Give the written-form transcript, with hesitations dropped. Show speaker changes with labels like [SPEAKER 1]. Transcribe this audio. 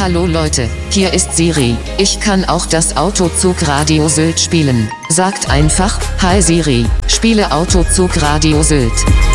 [SPEAKER 1] Hallo Leute, hier ist Siri. Ich kann auch das Autozug Radio Sylt spielen. Sagt einfach, Hi Siri, spiele Autozug Radio Sylt.